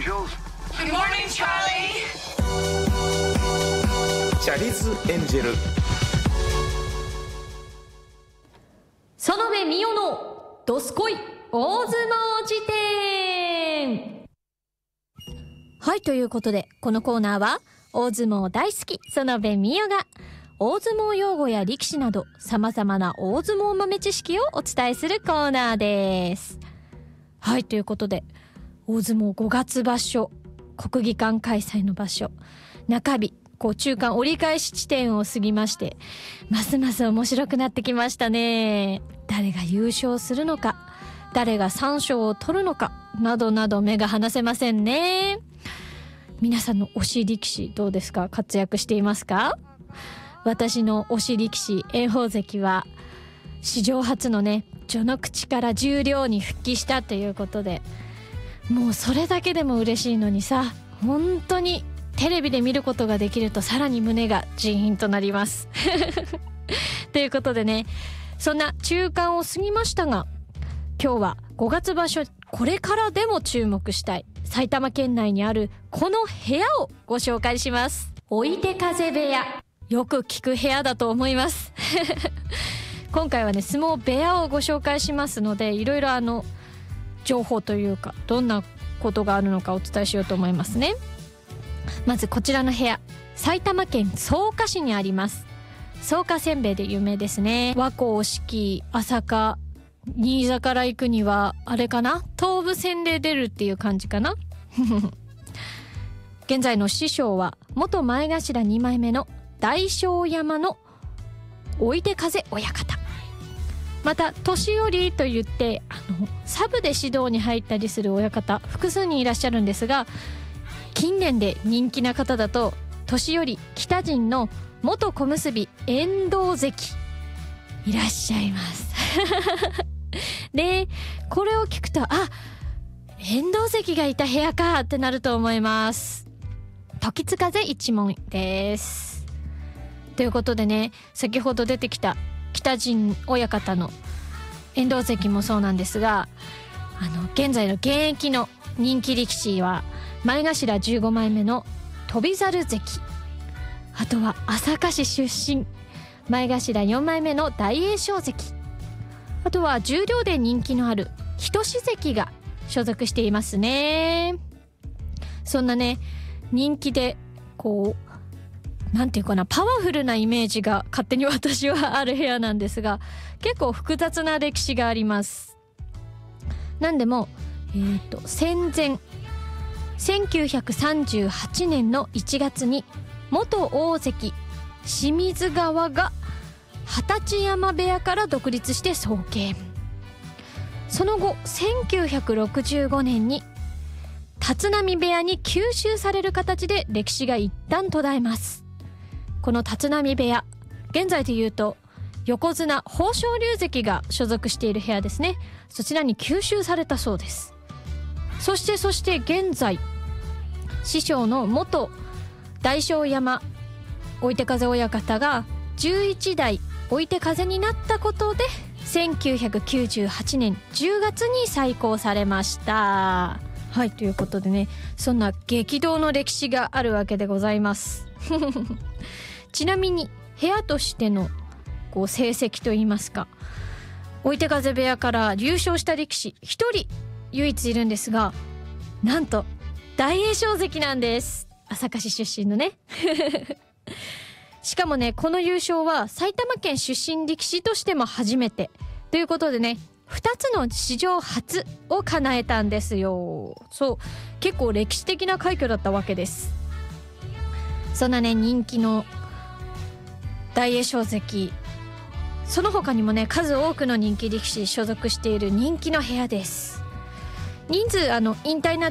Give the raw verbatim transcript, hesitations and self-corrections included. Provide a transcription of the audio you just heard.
Angels. Good morning, Charlie. チャリズエンジェル園部美代のどすこい大相撲辞典。はい、ということでこのコーナーは大相撲大好き園部美代が大相撲用語や力士など様々な大相撲豆知識をお伝えするコーナーです。はい、ということで大相撲ごがつ場所、国技館開催の場所中日、こう中間折り返し地点を過ぎまして、ますます面白くなってきましたね。誰が優勝するのか、誰がさん勝を取るのかなどなど目が離せませんね。皆さんの推し力士どうですか？活躍していますか？私の推し力士炎鵬関は史上初のね序の口から十両に復帰したということで、もうそれだけでも嬉しいのにさ、本当にテレビで見ることができるとさらに胸がジーンとなりますということでね、そんな中間を過ぎましたが、今日はごがつ場所これからでも注目したい埼玉県内にあるこの部屋をご紹介します。追い手風部屋、よく聞く部屋だと思います今回はね相撲部屋をご紹介しますので、いろいろあの情報というかどんなことがあるのかお伝えしようと思いますね。まずこちらの部屋、埼玉県草加市にあります。草加せんべいで有名ですね。和光式朝霞新座から行くにはあれかな、東武線で出るっていう感じかな現在の師匠は元前頭にまいめの大正山の追い手風親方、また年寄りと言ってあのサブで指導に入ったりする親方複数人いらっしゃるんですが、近年で人気な方だと年寄り北陣の元小結遠藤関いらっしゃいますでこれを聞くと、あ、遠藤関がいた部屋かってなると思います。時津風一門です。ということでね、先ほど出てきた北陣親方の遠藤関もそうなんですが、あの現在の現役の人気力士は前頭じゅうごまいめの翔猿関、あとは朝霞市出身前頭よんまいめの大栄翔関、あとは十両で人気のある日翔志関が所属していますね。そんなね人気でこうなんていうかな、パワフルなイメージが勝手に私はある部屋なんですが、結構複雑な歴史があります。なんでも、えーと、戦前せんきゅうひゃくさんじゅうはちねんのいちがつに元大関清水川が二十歳山部屋から独立して創建。その後せんきゅうひゃくろくじゅうごねんに立浪部屋に吸収される形で歴史が一旦途絶えます。この立浪部屋、現在でいうと横綱豊昇龍関が所属している部屋ですね。そちらに吸収されたそうです。そしてそして現在師匠の元大正山追手風親方がじゅういちだい追手風になったことでせんきゅうひゃくきゅうじゅうはちねんじゅうがつに再興されました。はい、ということでね、そんな激動の歴史があるわけでございますちなみに部屋としてのこう成績といいますか、追手風部屋から優勝した力士一人唯一いるんですが、なんと大栄翔関なんです。朝霞市出身のねしかもねこの優勝は埼玉県出身力士としても初めてということでね、ふたつの史上初を叶えたんですよ。そう、結構歴史的な快挙だったわけです。そんなね人気の大栄翔関、その他にもね数多くの人気力士所属している人気の部屋です。人数あの引退な